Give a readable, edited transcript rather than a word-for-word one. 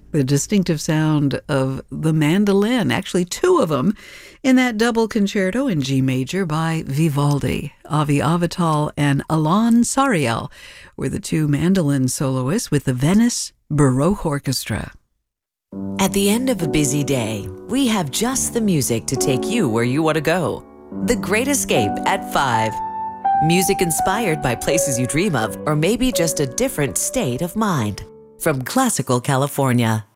The distinctive sound of the mandolin, actually two of them, in that double concerto in G major by Vivaldi. Avi Avital and Alon Sariel were the two mandolin soloists with the Venice Baroque Orchestra. At the end of a busy day, we have just the music to take you where you want to go. The Great Escape at 5. Music inspired by places you dream of, or maybe just a different state of mind. From Classical California.